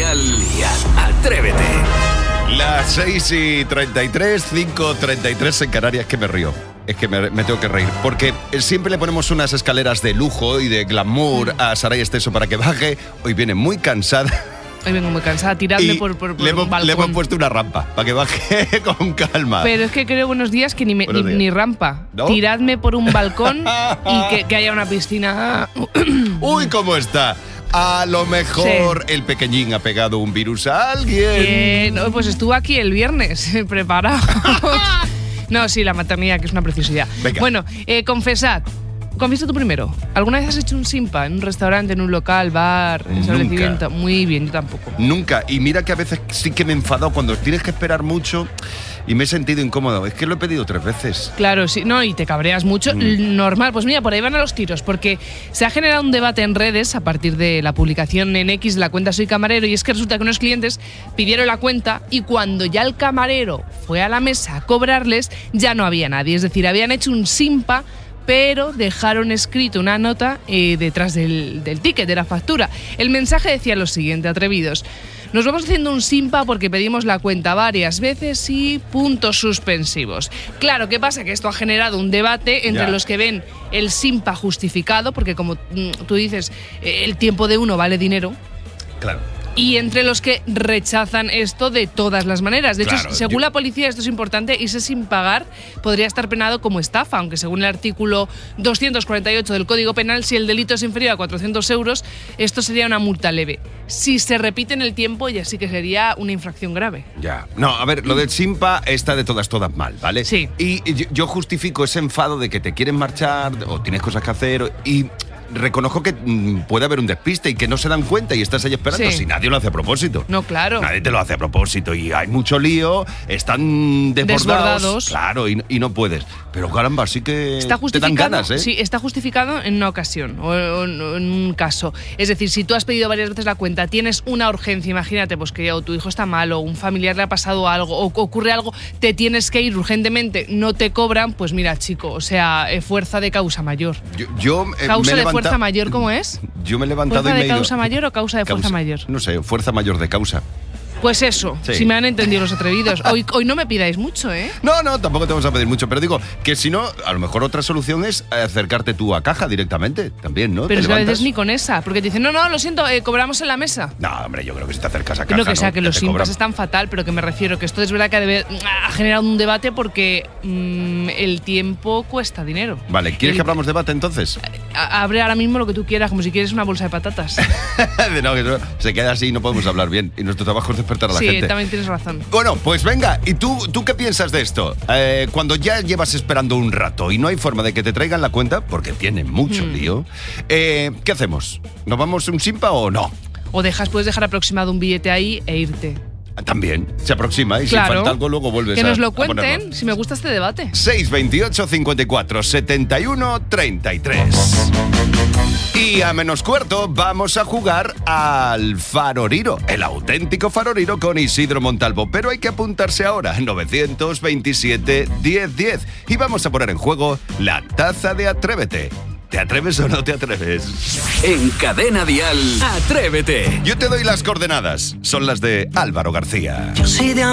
Dial. Atrévete. Las 6:33, 5:33 en Canarias, que me río. Es que me tengo que reír, porque siempre le ponemos unas escaleras de lujo y de glamour a Saray Esteso para que baje. Hoy viene muy cansada. Hoy vengo muy cansada, tiradme por un balcón. Le hemos puesto una rampa para que baje con calma. Pero es que creo, buenos días, que ni rampa. ¿No? Tiradme por un balcón y que haya una piscina. Uy, ¿cómo está? A lo mejor el pequeñín ha pegado un virus a alguien. No, pues estuvo aquí el viernes, preparado. No, sí, la maternidad, que es una preciosidad. Venga. Bueno, confesad. Confiesa tú primero. ¿Alguna vez has hecho un simpa en un restaurante, en un local, bar, establecimiento? Muy bien, yo tampoco. Nunca. Y mira que a veces sí que me he enfadado cuando tienes que esperar mucho y me he sentido incómodo. Es que lo he pedido 3 veces. Claro, sí, no, y te cabreas mucho. Normal. Pues mira, por ahí van a los tiros, porque se ha generado un debate en redes a partir de la publicación en X de la cuenta Soy Camarero, y es que resulta que unos clientes pidieron la cuenta y cuando ya el camarero fue a la mesa a cobrarles, ya no había nadie. Es decir, habían hecho un simpa, pero dejaron escrito una nota detrás del ticket, de la factura. El mensaje decía lo siguiente: atrevidos. Nos vamos haciendo un simpa porque pedimos la cuenta varias veces y puntos suspensivos. Claro, ¿qué pasa? Que esto ha generado un debate entre los que ven el simpa justificado, porque como tú dices, el tiempo de uno vale dinero. Claro. Y entre los que rechazan esto de todas las maneras. De hecho, Claro, según la policía, esto es importante, irse sin pagar podría estar penado como estafa, aunque según el artículo 248 del Código Penal, si el delito es inferior a 400 euros, esto sería una multa leve. Si se repite en el tiempo, ya sí que sería una infracción grave. Ya. No, a ver, lo del simpa está de todas mal, ¿vale? Sí. Y yo justifico ese enfado de que te quieren marchar o tienes cosas que hacer y reconozco que puede haber un despiste y que no se dan cuenta y estás ahí esperando. Sí. Si nadie lo hace a propósito. No, claro. Nadie te lo hace a propósito y hay mucho lío, están desbordados. Claro, y no puedes. Pero caramba, sí que te dan ganas, ¿eh? Sí, está justificado en una ocasión o en un caso. Es decir, si tú has pedido varias veces la cuenta, tienes una urgencia, imagínate, pues que tu hijo está mal o un familiar le ha pasado algo o ocurre algo, te tienes que ir urgentemente, no te cobran, pues mira, chico, o sea, fuerza de causa mayor. Causa de fuerza mayor, ¿cómo es? Yo me he levantado ¿Fuerza y me de he ido. causa mayor o causa de fuerza mayor? No sé, fuerza mayor de causa. Pues eso, Sí. si me han entendido los atrevidos. Hoy no me pidáis mucho, ¿eh? No, tampoco te vamos a pedir mucho, pero digo que si no, a lo mejor otra solución es acercarte tú a caja directamente, también, ¿no? Pero ¿Te es que a levantas? veces ni con esa, porque te dicen, no, lo siento, cobramos en la mesa. No, hombre, yo creo que si te acercas a caja, Creo que sea ¿no? que los te simpas cobran. están fatal, pero que me refiero que esto es verdad que ha generado un debate porque el tiempo cuesta dinero. Vale, ¿quieres que abramos debate entonces? Abre ahora mismo lo que tú quieras, como si quieres una bolsa de patatas. No, que eso se queda así y no podemos hablar bien. Y nuestro trabajo es despertar a la Sí, gente. también tienes razón. Bueno, pues venga, ¿y tú qué piensas de esto? Cuando ya llevas esperando un rato y no hay forma de que te traigan la cuenta, porque tienen mucho lío, ¿qué hacemos? ¿Nos vamos un simpa o no? O puedes dejar aproximado un billete ahí e irte. También, se aproxima y Claro. si falta algo luego vuelves Que nos lo a ponerlo. cuenten, si me gusta este debate. 628 54 71 33. Y a menos cuarto vamos a jugar al Faroriro, el auténtico Faroriro con Isidro Montalvo. Pero hay que apuntarse ahora, 927 1010. Y vamos a poner en juego la taza de Atrévete. ¿Te atreves o no te atreves? En Cadena Dial, Atrévete. Yo te doy las coordenadas. Son las de Álvaro García. Yo soy de